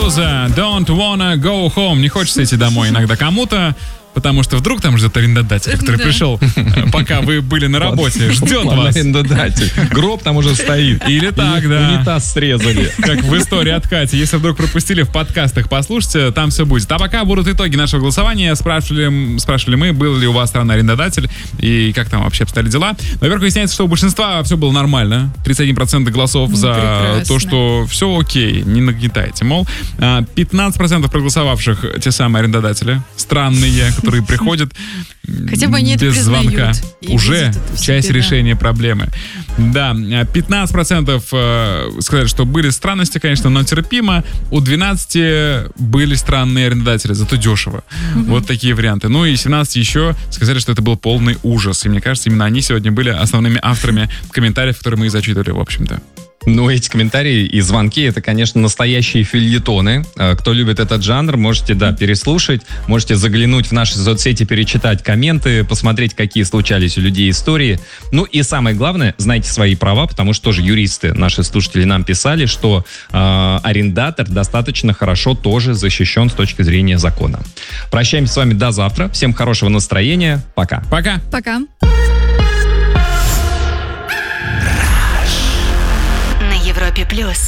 Мелоуза, Don't Wanna Go Home. Не хочется идти домой иногда кому-то, потому что вдруг там ждет арендодатель, который пришел, пока вы были на работе, ждет вас. Арендодатель. Гроб там уже стоит. Или так, да. Унитаз срезали. Как в истории от Кати. Если вдруг пропустили, в подкастах послушайте, там все будет. А пока будут итоги нашего голосования. Спрашивали мы, был ли у вас странный арендодатель и как там вообще обстояли дела. Во-первых, выясняется, что у большинства все было нормально. 31% голосов за прекрасно. то, что все окей, не нагнетайте. Мол, 15% проголосовавших те самые арендодатели. Странные, которые приходят Хотя бы они это без признают звонка. и Уже видят это в часть себе, да. решения проблемы. Да, 15% сказали, что были странности, конечно, но терпимо. У 12 были странные арендодатели, зато дешево. Вот такие варианты. Ну и 17 еще сказали, что это был полный ужас. И мне кажется, именно они сегодня были основными авторами комментариев, которые мы и зачитывали, в общем-то. Ну, эти комментарии и звонки, это, конечно, настоящие фельетоны. Кто любит этот жанр, можете, переслушать, можете заглянуть в наши соцсети, перечитать комменты, посмотреть, какие случались у людей истории. Ну и самое главное, знайте свои права, потому что тоже юристы, наши слушатели, нам писали, что арендатор достаточно хорошо тоже защищен с точки зрения закона. Прощаемся с вами до завтра. Всем хорошего настроения. Пока. Пока. Пока. На Европе+.